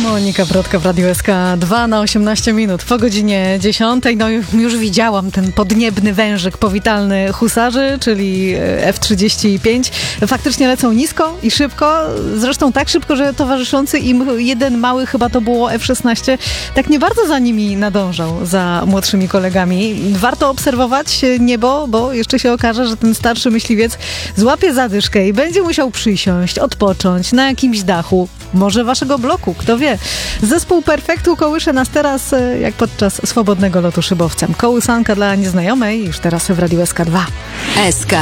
Monika Brodka w Radiu SK2 na 18 minut po godzinie 10. No już widziałam ten podniebny wężyk powitalny husarzy, czyli F-35. Faktycznie lecą nisko i szybko, zresztą tak szybko, że towarzyszący im jeden mały, chyba to było F-16, tak nie bardzo za nimi nadążał, za młodszymi kolegami. Warto obserwować niebo, bo jeszcze się okaże, że ten starszy myśliwiec złapie zadyszkę i będzie musiał przysiąść, odpocząć na jakimś dachu. Może waszego bloku, kto wie. Zespół Perfektu kołysze nas teraz jak podczas swobodnego lotu szybowcem. Kołysanka dla nieznajomej już teraz w Radiu SK2. SK.